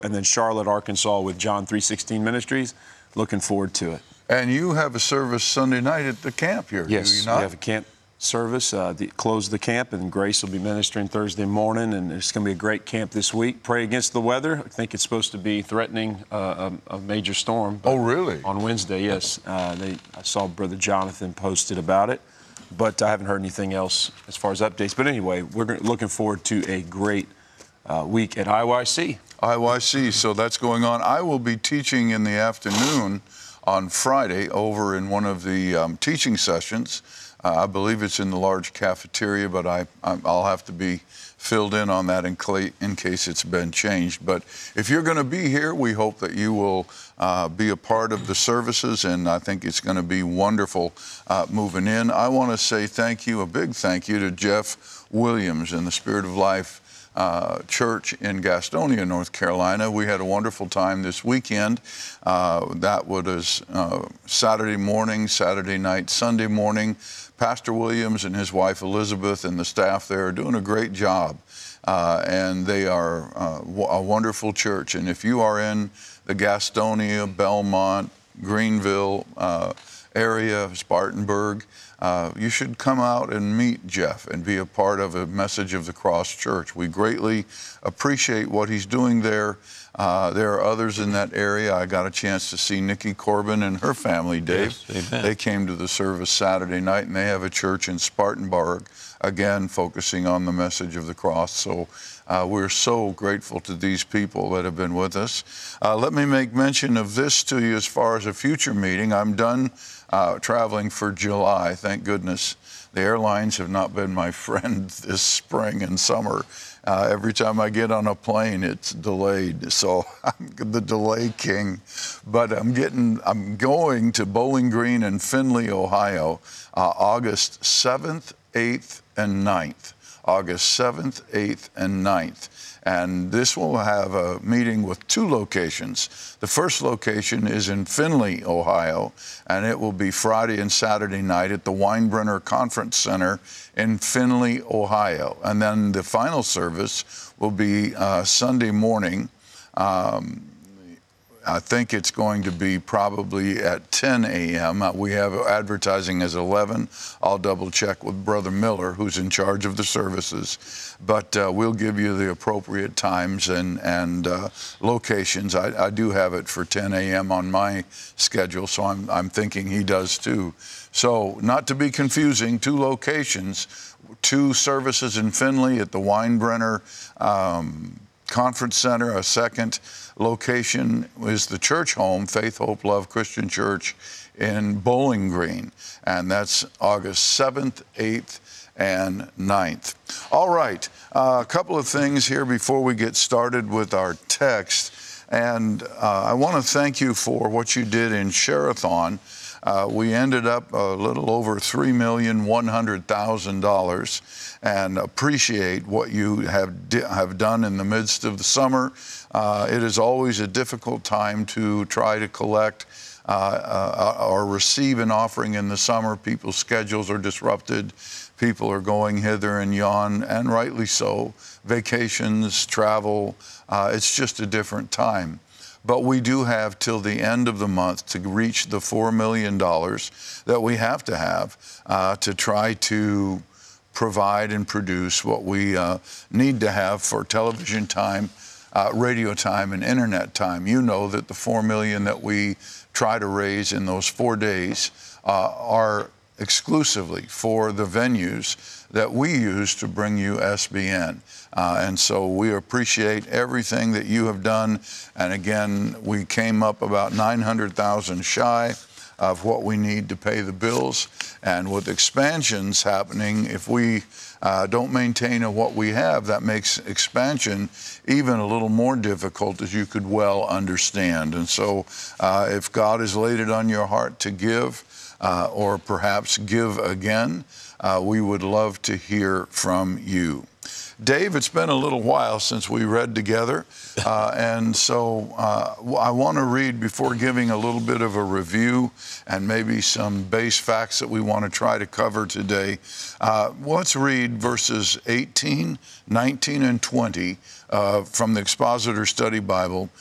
and then Charlotte, Arkansas with John 3:16 Ministries. Looking forward to it. And you have a service Sunday night at the camp here, Yes, do you not? we have a camp service, close the camp, and Grace will be ministering Thursday morning, and it's going to be a great camp this week. Pray against the weather. I think it's supposed to be threatening a major storm. Oh, really? On Wednesday, yes. I saw Brother Jonathan posted about it, but I haven't heard anything else as far as updates. But anyway, we're looking forward to a great week at IYC. IYC, so that's going on. I will be teaching in the afternoon on Friday over in one of the teaching sessions. I believe it's in the large cafeteria, but I'll have to be filled in on that in case it's been changed. But if you're going to be here, we hope that you will be a part of the services, and I think it's going to be wonderful moving in. I want to say thank you, a big thank you to Jeff Williams and the Spirit of Life Church in Gastonia, North Carolina. We had a wonderful time this weekend. That was Saturday morning, Saturday night, Sunday morning. Pastor Williams and his wife Elizabeth and the staff there are doing a great job. And they are a wonderful church. And if you are in the Gastonia, Belmont, Greenville area, Spartanburg, you should come out and meet Jeff and be a part of a Message of the Cross Church. We greatly appreciate what he's doing there. There are others in that area. I got a chance to see Nikki Corbin and her family, Dave. Yes, they came to the service Saturday night, and they have a church in Spartanburg, again, focusing on the Message of the Cross. So we're so grateful to these people that have been with us. Let me make mention of this to you as far as a future meeting. I'm done traveling for July, thank goodness. The airlines have not been my friend this spring and summer. Every time I get on a plane, it's delayed. So I'm the delay king. But I'm going to Bowling Green and Findlay, Ohio, August 7th, 8th, and 9th. August 7th, 8th, and 9th. And this will have a meeting with two locations. The first location is in Findlay, Ohio, and it will be Friday and Saturday night at the Weinbrenner Conference Center in Findlay, Ohio. And then the final service will be Sunday morning. I think it's going to be probably at 10 a.m. We have advertising as 11. I'll double check with Brother Miller, who's in charge of the services. But we'll give you the appropriate times and locations. I do have it for 10 a.m. on my schedule, so I'm thinking he does too. So not to be confusing, two locations, two services in Findlay at the Weinbrenner Conference Center. A second location is the church home, Faith, Hope, Love Christian Church in Bowling Green. And that's August 7th, 8th, and 9th. All right, a couple of things here before we get started with our text. And I want to thank you for what you did in Share-a-thon. We ended up a little over $3,100,000 and appreciate what you have done in the midst of the summer. It is always a difficult time to try to collect or receive an offering in the summer. People's schedules are disrupted. People are going hither and yon, and rightly so. Vacations, travel, it's just a different time. But we do have till the end of the month to reach the $4 million that we have to try to provide and produce what we need to have for television time, radio time, and internet time. You know that the $4 million that we try to raise in those 4 days are exclusively for the venues that we use to bring you SBN. And so we appreciate everything that you have done. And again, we came up about 900,000 shy of what we need to pay the bills. And with expansions happening, if we don't maintain what we have, that makes expansion even a little more difficult, as you could well understand. And so if God has laid it on your heart to give, or perhaps give again, we would love to hear from you. Dave, it's been a little while since we read together, and so I want to read before giving a little bit of a review and maybe some base facts that we want to try to cover today. Let's read verses 18, 19, and 20 from the Expositor Study Bible.